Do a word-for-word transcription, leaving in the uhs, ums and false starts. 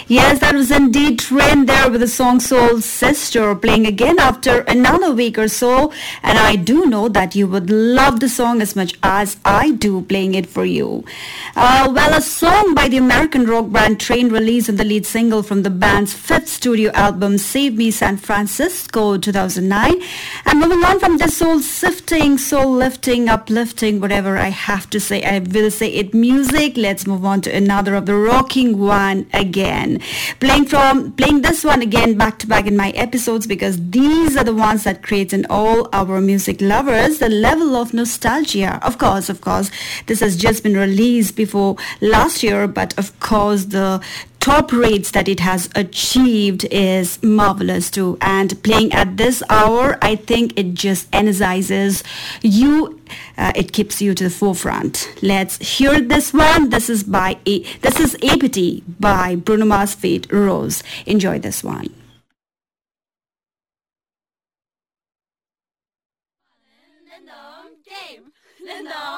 Yes, that was indeed Trend there with the song Soul Sister, playing again after another week or so. And I do know that you would love the song as much as I do playing it for you. Uh, well, a song by the American rock band Train, released on the lead single from the band's fifth studio album, Save Me San Francisco, two thousand nine. And moving on from this soul sifting, soul lifting, uplifting, whatever I have to say, I will say it music. Let's move on to another of the rocking one again. Playing from playing this one again back to back in my episodes, because these are the ones that create in all our music lovers the level of nostalgia. Of course, of course, this has just been released before last year, but of course the top rates that it has achieved is marvelous too. And playing at this hour, I think it just energizes you. Uh, it keeps you to the forefront. Let's hear this one. This is by a this is Apathy by Bruno Mars feat. Rose. Enjoy this one. Game.